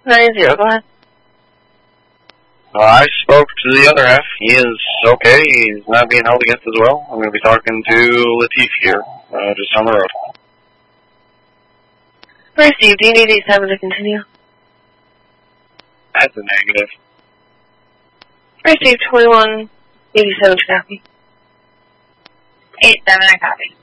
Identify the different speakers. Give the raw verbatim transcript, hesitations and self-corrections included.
Speaker 1: nine zero, go ahead.
Speaker 2: Uh, I spoke to the other half. He is okay. He's not being held against as well. I'm going to be talking to Latif here, uh, just on the road.
Speaker 1: Received. Do you need eighty-seven to continue?
Speaker 2: That's a negative.
Speaker 1: Received. twenty-one eighty-seven to copy.
Speaker 3: eighty-seven, I copy.